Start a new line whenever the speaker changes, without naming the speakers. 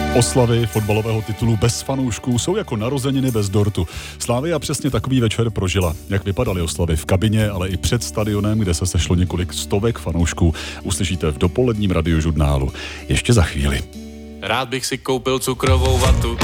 Oslavy fotbalového titulu bez fanoušků jsou jako narozeniny bez dortu. Slavia přesně takový večer prožila. Jak vypadaly oslavy v kabině, ale i před stadionem, kde se sešlo několik stovek fanoušků, uslyšíte v dopoledním radiožurnálu ještě za chvíli.
Rád bych si koupil cukrovou vatu.